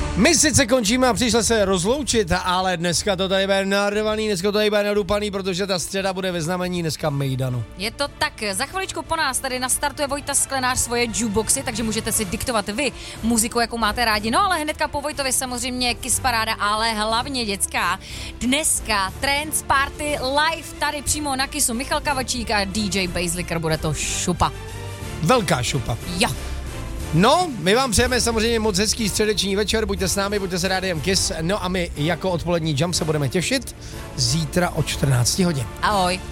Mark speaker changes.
Speaker 1: My sice končíme a přišli se rozloučit, ale dneska to tady bude narvaný, dneska to tady bude nadupaný, protože ta středa bude ve znamení dneska mejdanu.
Speaker 2: Je to tak, za chviličku po nás tady nastartuje Vojta Sklenář svoje jukeboxy, takže můžete si diktovat vy muziku, jakou máte rádi. No ale hnedka po Vojtovi samozřejmě Kiss paráda, ale hlavně dětská. Dneska Trance Party live tady přímo na Kissu. Michal Kavačík a DJ Basslicker, bude to šupa.
Speaker 1: Velká šupa.
Speaker 2: Jo.
Speaker 1: No, my vám přejeme samozřejmě moc hezký středeční večer, buďte s námi, buďte se rádiem Kiss, no a my jako odpolední jump se budeme těšit zítra o 14 hodin.
Speaker 2: Ahoj.